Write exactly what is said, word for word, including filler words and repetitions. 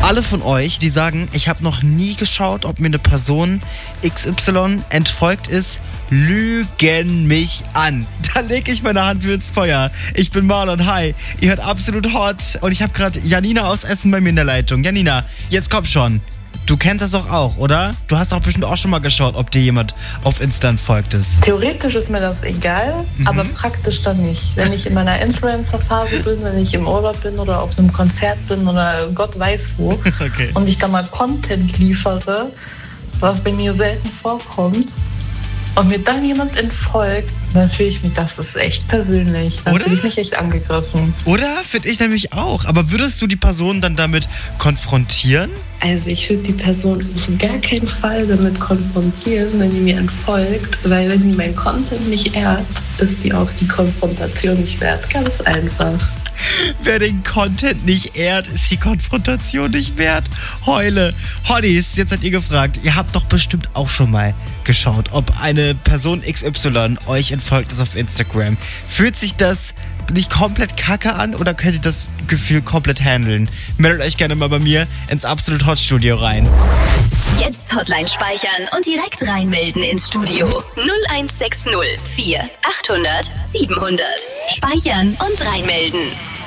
alle von euch, die sagen, ich habe noch nie geschaut, ob mir eine Person X Y entfolgt ist, lügen mich an. Da lege ich meine Hand für ins Feuer. Ich bin Marlon, hi. Ihr hört Absolut Hot und ich habe gerade Janina aus Essen bei mir in der Leitung. Janina, jetzt komm schon. Du kennst das doch auch, oder? Du hast doch bestimmt auch schon mal geschaut, ob dir jemand auf Insta folgt ist. Theoretisch ist mir das egal, mhm. aber praktisch dann nicht. Wenn ich in meiner Influencer-Phase bin, wenn ich im Urlaub bin oder auf einem Konzert bin oder Gott weiß wo okay. und ich da mal Content liefere, was bei mir selten vorkommt, und mir dann jemand entfolgt, dann fühle ich mich, das ist echt persönlich. Dann fühle ich mich echt angegriffen. Oder? Finde ich nämlich auch. Aber würdest du die Person dann damit konfrontieren? Also ich würde die Person auf gar keinen Fall damit konfrontieren, wenn die mir entfolgt. Weil wenn die meinen Content nicht ehrt, ist die auch die Konfrontation nicht wert. Ganz einfach. Wer den Content nicht ehrt, ist die Konfrontation nicht wert. Heule. Hotties, jetzt seid ihr gefragt. Ihr habt doch bestimmt auch schon mal geschaut, ob eine Person X Y euch entfolgt ist auf Instagram. Fühlt sich das nicht komplett kacke an oder könnt ihr das Gefühl komplett handeln? Meldet euch gerne mal bei mir ins Absolut Hot Studio rein. Jetzt Hotline speichern und direkt reinmelden ins Studio. null eins sechs null vier achthundert siebenhundert. Speichern und reinmelden.